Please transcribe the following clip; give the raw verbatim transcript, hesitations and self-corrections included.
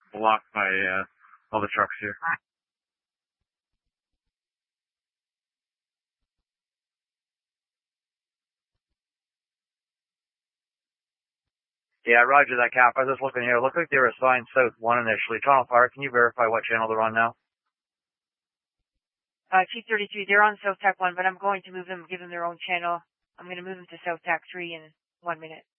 blocked by uh, all the trucks here. Yeah, roger that, Cap. I was just looking here. Look like they were assigned South one initially. Toronto Fire, can you verify what channel they're on now? Uh, Chief thirty-three, they're on South Tech one, but I'm going to move them, give them their own channel. I'm going to move them to South Tech three in one minute.